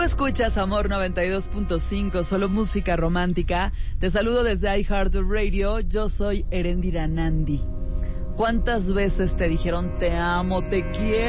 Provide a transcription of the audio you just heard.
escuchas Amor 92.5, solo música romántica. Te saludo desde iHeartRadio. Yo soy Eréndira Nandi. ¿Cuántas veces te dijeron te amo, te quiero?